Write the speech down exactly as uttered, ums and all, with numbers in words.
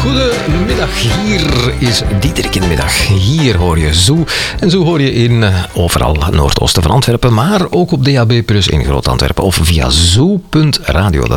Goedemiddag, hier is Diederik in de middag. Hier hoor je Zoo. En Zoo hoor je in uh, overal Noordoosten van Antwerpen, maar ook op D A B plus in Groot-Antwerpen of via zoo punt radio. Dat